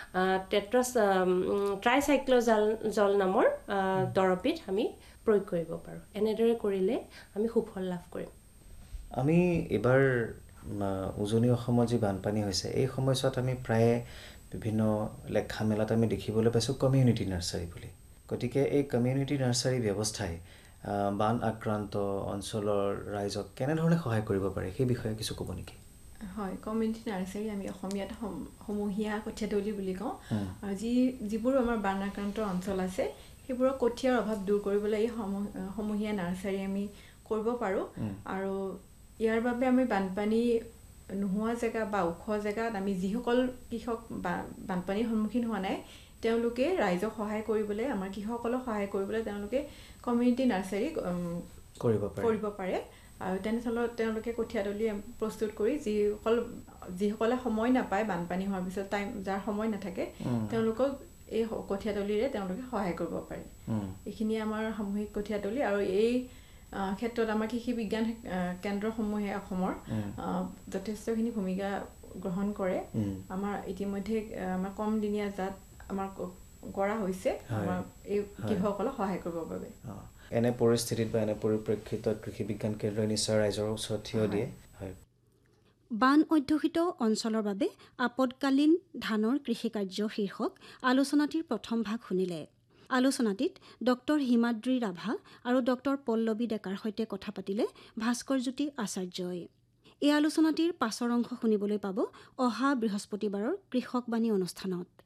ট্ৰাইচাইক্ল'জল নামৰ দৰৱবিধ আমি প্ৰয়োগ কৰিব পাৰোঁ। এনেদৰে কৰিলে আমি সুফল লাভ কৰিম। আমি এইবাৰ উজনি অসমত যি বানপানী হৈছে এই সময়ছোৱাত আমি প্ৰায়ে বিভিন্ন লেখা মেলাত আমি দেখিবলৈ পাইছোঁ কমিউনিটি নাৰ্চাৰী বুলি। গতিকে এই কমিউনিটি নাৰ্চাৰী ব্যৱস্থাই বান আক্ৰান্ত অঞ্চলৰ ৰাইজক কেনেধৰণে সহায় কৰিব পাৰে সেই বিষয়ে কিছু ক'ব নেকি? হয়, কমিউনিটি নাৰ্চাৰী আমি অসমীয়াত সমূহীয়া কঠীয়াতলী বুলি কওঁ। আৰু যিবোৰ আমাৰ বান আক্ৰান্ত অঞ্চল আছে সেইবোৰৰ কঠীয়াৰ অভাৱ দূৰ কৰিবলৈ এই সমূহীয়া নাৰ্চাৰী আমি কৰিব পাৰোঁ। আৰু ইয়াৰ বাবে আমি বানপানী নোহোৱা জেগা বা ওখ জেগাত আমি যিসকল কৃষক বানপানীৰ সন্মুখীন হোৱা নাই তেওঁলোকে ৰাইজক সহায় কৰিবলৈ, আমাৰ কৃষকসকলক সহায় কৰিবলৈ তেওঁলোকে কমিউনিটি নাৰ্চাৰী কৰিব পাৰে। আৰু তেনেস্থলত তেওঁলোকে কঠীয়াতলী প্ৰস্তুত কৰি যিসকলে সময় নাপায় বানপানী হোৱাৰ পিছত যাৰ সময় নাথাকে তেওঁলোকক এই কঠীয়াতলীৰে তেওঁলোকে সহায় কৰিব পাৰে। এইখিনি আমাৰ সামূহিক কঠীয়াতলী। আৰু এই ক্ষেত্ৰত আমাৰ কৃষি বিজ্ঞান কেন্দ্ৰসমূহে অসমৰ যথেষ্টখিনি ভূমিকা গ্ৰহণ কৰে। আমাৰ ইতিমধ্যে আমাৰ কম দিনীয়া জাত আমাৰ কৰা হৈছে আমাৰ এই কৃষকসকলক সহায় কৰিবৰ বাবে। এনে পৰিস্থিতিত বা এনে পৰিপ্ৰেক্ষিতত কৃষি বিজ্ঞান কেন্দ্ৰই নিশ্চয় ৰাইজৰ ওচৰত থিয় দিয়ে। বান অধ্যুষিত অঞ্চলৰ বাবে আপদকালীন ধানৰ কৃষিকাৰ্য শীৰ্ষক আলোচনাটিৰ প্ৰথম ভাগ শুনিলে। আলোচনাটিত ডক্টৰ হিমাদ্ৰী ৰাভা আৰু ডক্টৰ পল্লৱী ডেকাৰ সৈতে কথা পাতিলে ভাস্কৰজ্যোতি আচাৰ্যই। এই আলোচনাটিৰ পাছৰ অংশ শুনিবলৈ পাব অহা বৃহস্পতিবাৰৰ কৃষকবাণী অনুষ্ঠানত।